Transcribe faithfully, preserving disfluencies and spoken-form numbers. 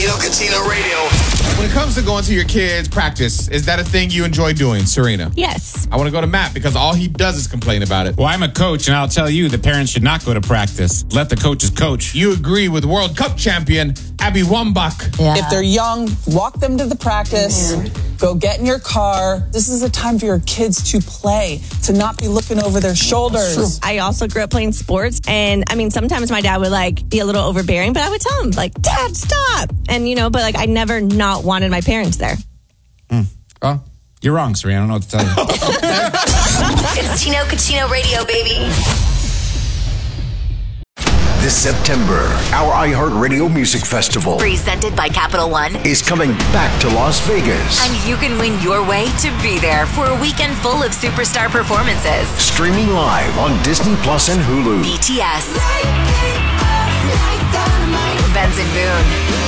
Chino Catino Radio. When it comes to going to your kids' practice, is that a thing you enjoy doing, Serena? Yes. I want to go to Matt because all he does is complain about it. Well, I'm a coach, and I'll tell you, the parents should not go to practice. Let the coaches coach. You agree with World Cup champion Abby Wambach. Yeah. If they're young, walk them to the practice. Yeah. Go get in your car. This is a time for your kids to play, to not be looking over their shoulders. I also grew up playing sports, and I mean, sometimes my dad would like be a little overbearing, but I would tell him like, "Dad, stop!" And you know, but like I never not wanted my parents there. Mm. Well, you're wrong, Serena. I don't know what to tell you. It's Chino Catino Radio, baby. This September, our iHeartRadio Music Festival, presented by Capital One, is coming back to Las Vegas. And you can win your way to be there for a weekend full of superstar performances. Streaming live on Disney Plus and Hulu. B T S, Benson Boone,